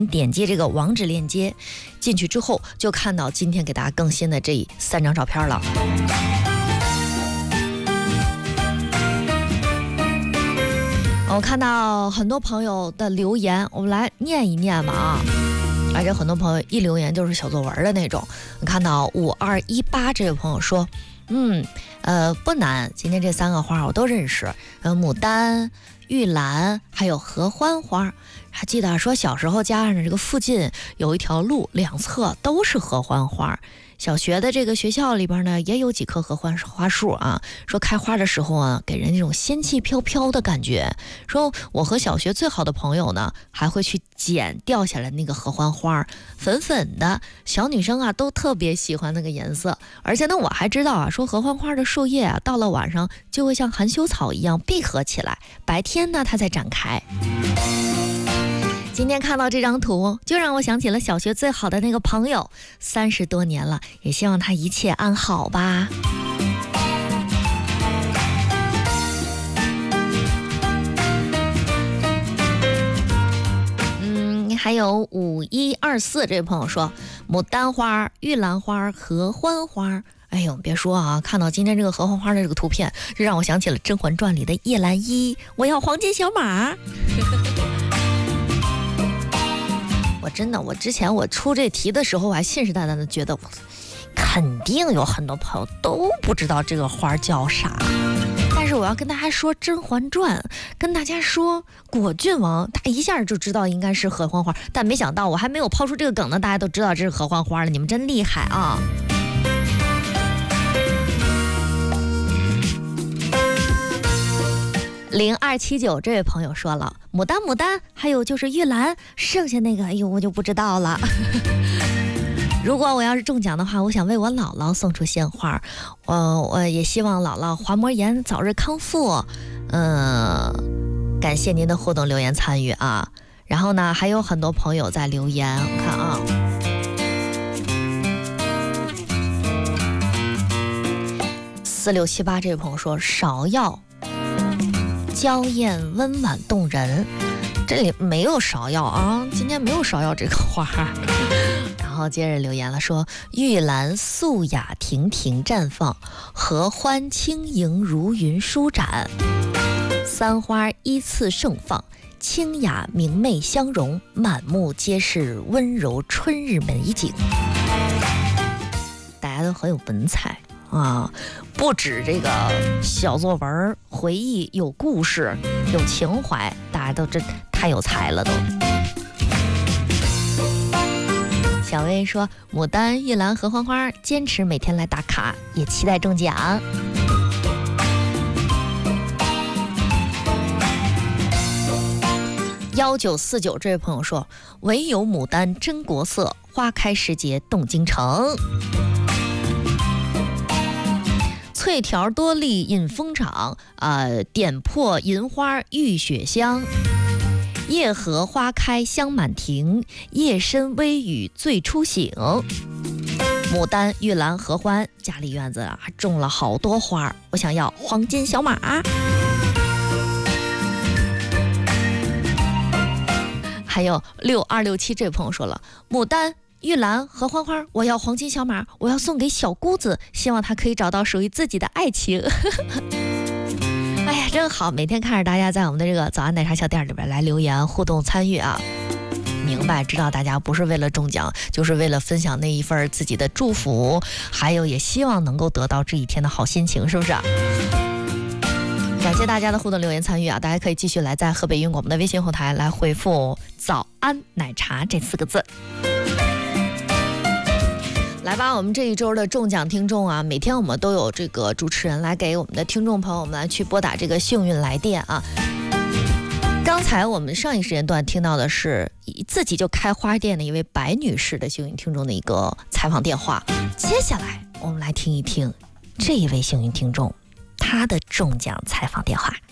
点击这个网址链接进去之后，就看到今天给大家更新的这3张照片了。我看到很多朋友的留言，我们来念一念吧啊！而且很多朋友一留言就是小作文的那种。我看到5218这位朋友说，不难，今天这3个花我都认识，牡丹、玉兰还有合欢花。还记得说小时候家上这个附近有一条路，两侧都是合欢花。小学的这个学校里边呢，也有几棵合欢花树啊。说开花的时候啊，给人那种仙气飘飘的感觉。说我和小学最好的朋友呢，还会去捡掉下来那个合欢花，粉粉的，小女生啊都特别喜欢那个颜色。而且呢，我还知道啊，说合欢花的树叶啊，到了晚上就会像含羞草一样闭合起来，白天呢它才展开。今天看到这张图，就让我想起了小学最好的那个朋友，30多年了，也希望他一切安好吧。还有5124这位朋友说，牡丹花、玉兰花、合欢花。哎呦，别说啊，看到今天这个合欢花的这个图片，这让我想起了《甄嬛传》里的叶澜依，我要黄金小马。我之前我出这题的时候，我还信誓旦旦的觉得肯定有很多朋友都不知道这个花叫啥。但是我要跟大家说《甄嬛传》，跟大家说果郡王，他一下就知道应该是合欢花，但没想到我还没有抛出这个梗呢，大家都知道这是合欢花了，你们真厉害啊！0279这位朋友说了，牡丹，还有就是玉兰，剩下那个，哎呦，我就不知道了。如果我要是中奖的话，我想为我姥姥送出鲜花，我也希望姥姥滑膜炎早日康复。感谢您的互动留言参与啊。然后呢，还有很多朋友在留言，我看啊。4678这位朋友说，芍药娇艳温婉动人，这里没有芍药啊，今天没有芍药这个花。然后接着留言了，说玉兰素雅亭亭绽放，合欢轻盈如云舒展，三花依次盛放，清雅明媚相融，满目皆是温柔春日美景。大家都很有文采啊，不止这个小作文回忆，有故事有情怀，大家都真太有才了都。小薇说，牡丹、玉兰、合欢花，坚持每天来打卡，也期待中奖。1949这位朋友说，唯有牡丹真国色，花开时节动京城。翠条多丽引风场，点破银花浴雪香。夜荷花开香满庭，夜深微雨醉初醒。牡丹、玉兰、合欢，家里院子还种了好多花，我想要黄金小马。还有6267这位朋友说了，牡丹、玉兰、合欢花，我要黄金小马，我要送给小姑子，希望她可以找到属于自己的爱情。哎呀，真好，每天看着大家在我们的这个早安奶茶小店里边来留言互动参与啊，明白知道大家不是为了中奖，就是为了分享那一份自己的祝福，还有也希望能够得到这一天的好心情，是不是？感谢大家的互动留言参与啊！大家可以继续来在河北云广播的微信后台来回复早安奶茶这4个字。来吧，我们这一周的中奖听众啊，每天我们都有这个主持人来给我们的听众朋友们来去拨打这个幸运来电啊。刚才我们上一时间段听到的是自己就开花店的一位白女士的幸运听众的一个采访电话，接下来我们来听一听这一位幸运听众他的中奖采访电话。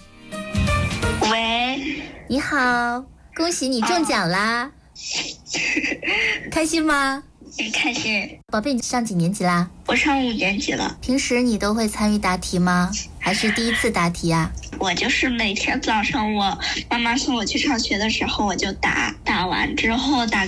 喂， 你好，恭喜你中奖啦！开心吗？ 开心。 宝贝，你上几年级啦？ 我上5年级了。 平时你都会参与答题吗？ 还是第一次答题啊？ 我就是每天早上我妈妈送我去上学的时候，我就打完之后大